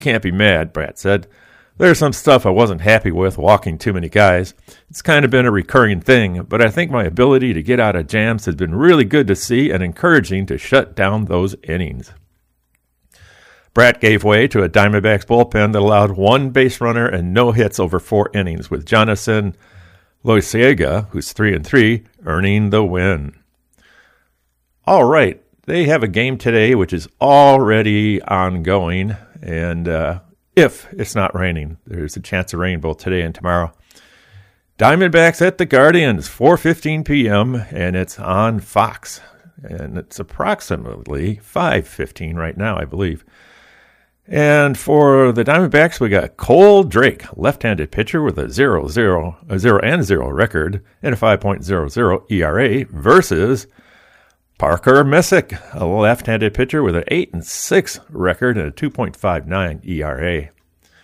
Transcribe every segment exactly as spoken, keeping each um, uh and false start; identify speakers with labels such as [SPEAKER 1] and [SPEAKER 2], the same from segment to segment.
[SPEAKER 1] Can't be mad, Bratt said. There's some stuff I wasn't happy with walking too many guys. It's kind of been a recurring thing, but I think my ability to get out of jams has been really good to see and encouraging to shut down those innings. Bratt gave way to a Diamondbacks bullpen that allowed one base runner and no hits over four innings, with Jonathan Loisiega, who's three and three, earning the win. All right, they have a game today which is already ongoing, and uh, if it's not raining, there's a chance of rain both today and tomorrow. Diamondbacks at the Guardians, four fifteen p.m., and it's on Fox, and it's approximately five fifteen right now, I believe. And for the Diamondbacks, we got Cole Drake, left-handed pitcher with a zero zero, a zero and zero record and a five point oh oh E R A, versus Parker Messick, a left-handed pitcher with an eight and six record and a two point five nine E R A.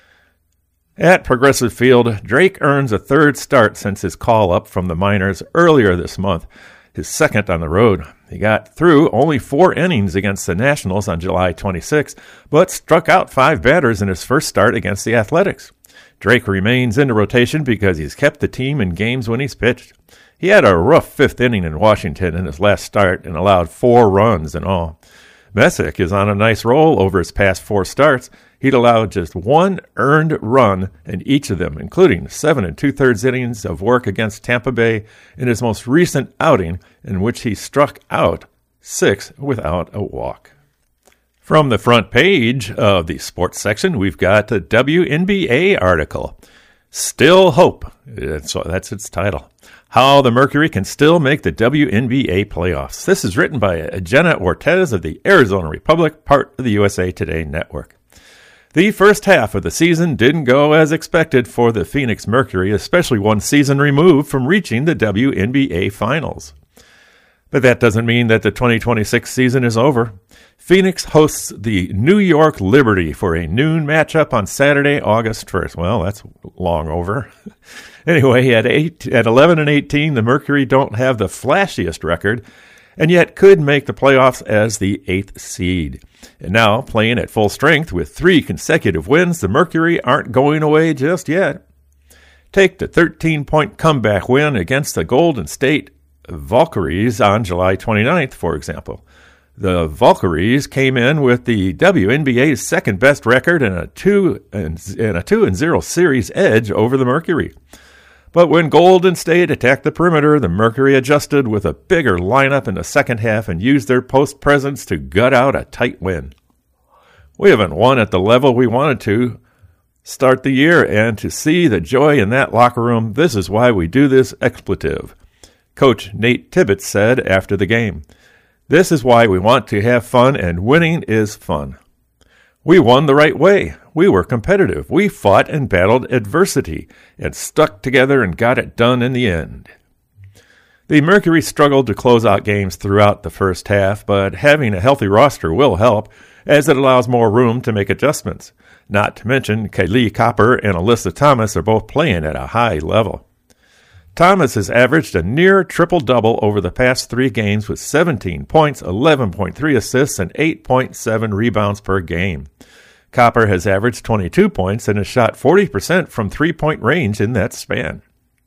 [SPEAKER 1] At Progressive Field, Drake earns a third start since his call-up from the minors earlier this month, his second on the road. He got through only four innings against the Nationals on July twenty-sixth, but struck out five batters in his first start against the Athletics. Drake remains in the rotation because he's kept the team in games when he's pitched. He had a rough fifth inning in Washington in his last start and allowed four runs in all. Messick is on a nice roll over his past four starts. He'd allowed just one earned run in each of them, including seven and two-thirds innings of work against Tampa Bay in his most recent outing, in which he struck out six without a walk. From the front page of the sports section, we've got the W N B A article, Still Hope. So that's its title. How the Mercury can still make the W N B A playoffs. This is written by Jenna Ortez of the Arizona Republic, part of the U S A Today network. The first half of the season didn't go as expected for the Phoenix Mercury, especially one season removed from reaching the W N B A Finals. But that doesn't mean that the twenty twenty-six season is over. Phoenix hosts the New York Liberty for a noon matchup on Saturday, August first. Well, that's long over. Anyway, at eight, at eleven and eighteen, the Mercury don't have the flashiest record, and yet could make the playoffs as the eighth seed. And now, playing at full strength with three consecutive wins, the Mercury aren't going away just yet. Take the thirteen-point comeback win against the Golden State Valkyries on July twenty-ninth, for example. The Valkyries came in with the W N B A's second-best record and a two and, and a two and zero series edge over the Mercury. But when Golden State attacked the perimeter, the Mercury adjusted with a bigger lineup in the second half and used their post presence to gut out a tight win. We haven't won at the level we wanted to start the year, and to see the joy in that locker room, this is why we do this expletive. Coach Nate Tibbetts said after the game, "This is why we want to have fun, and winning is fun. We won the right way. We were competitive. We fought and battled adversity and stuck together and got it done in the end." The Mercury struggled to close out games throughout the first half, but having a healthy roster will help, as it allows more room to make adjustments. Not to mention, Kaylee Copper and Alyssa Thomas are both playing at a high level. Thomas has averaged a near triple-double over the past three games with seventeen points, eleven point three assists, and eight point seven rebounds per game. Copper has averaged twenty-two points and has shot forty percent from three-point range in that span.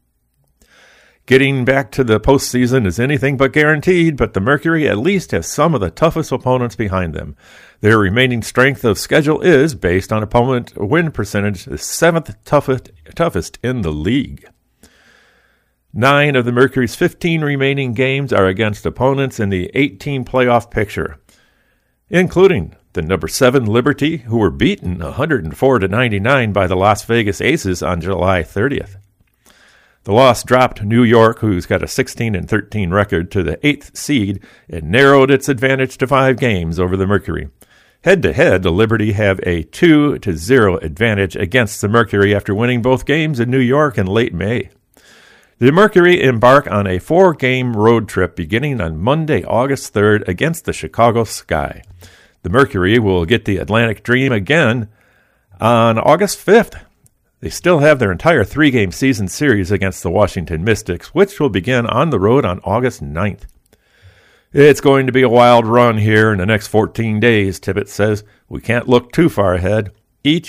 [SPEAKER 1] Getting back to the postseason is anything but guaranteed, but the Mercury at least has some of the toughest opponents behind them. Their remaining strength of schedule is, based on opponent win percentage, the seventh toughest, toughest in the league. Nine of the Mercury's fifteen remaining games are against opponents in the eight-team playoff picture, including the number seven Liberty, who were beaten one hundred four to ninety-nine by the Las Vegas Aces on July thirtieth. The loss dropped New York, who's got a sixteen and thirteen record, to the eighth seed and narrowed its advantage to five games over the Mercury. Head-to-head, the Liberty have a two to zero advantage against the Mercury after winning both games in New York in late May. The Mercury embark on a four-game road trip beginning on Monday, August third, against the Chicago Sky. The Mercury will get the Atlantic Dream again on August fifth. They still have their entire three-game season series against the Washington Mystics, which will begin on the road on August ninth. It's going to be a wild run here in the next fourteen days, Tibbetts says. We can't look too far ahead. Each